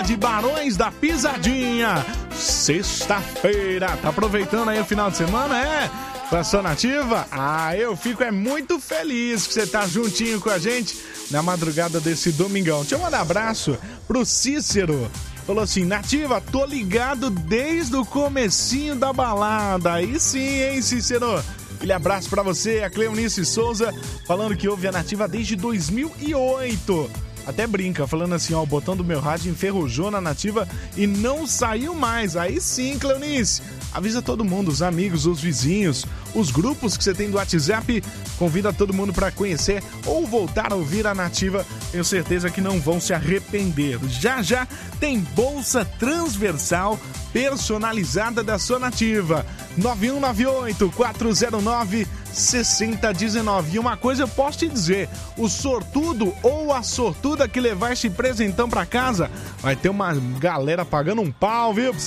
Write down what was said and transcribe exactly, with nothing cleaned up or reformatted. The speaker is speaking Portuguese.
de Barões da Pisadinha. Sexta-feira. Tá aproveitando aí o final de semana, é? Com a sua nativa? Ah, eu fico é muito feliz que você tá juntinho com a gente na madrugada desse domingão. Deixa eu mandar um abraço pro Cícero. Falou assim, nativa, tô ligado desde o comecinho da balada. Aí sim, hein, Cícero? Aquele abraço pra você, a Cleonice Souza, falando que ouve a nativa desde dois mil e oito. Até brinca, falando assim, ó, o botão do meu rádio enferrujou na nativa e não saiu mais. Aí sim, Cleonice, avisa todo mundo, os amigos, os vizinhos, os grupos que você tem do WhatsApp, convida todo mundo para conhecer ou voltar a ouvir a nativa. Tenho certeza que não vão se arrepender. Já já tem bolsa transversal personalizada da sua nativa. nove um nove oito, quatro zero nove, seis zero um nove. E uma coisa eu posso te dizer, o sortudo ou a sortuda que levar esse presentão pra casa, vai ter uma galera pagando um pau, viu?